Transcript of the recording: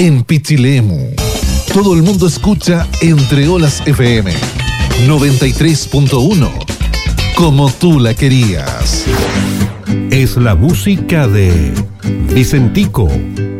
en Pichilemu. Todo el mundo escucha Entre Olas FM 93.1, como tú la querías. Es la música de Vicentico.